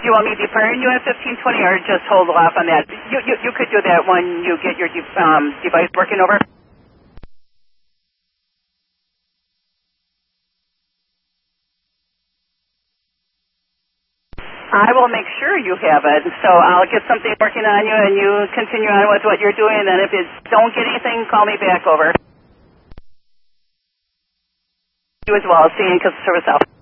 you want me to deburn you at 1520 or just hold off on that? You could do that when you get your device working over. I will make sure you have it. So I'll get something working on you, and you continue on with what you're doing. And then if you don't get anything, call me back over. You as well. See you in customer service.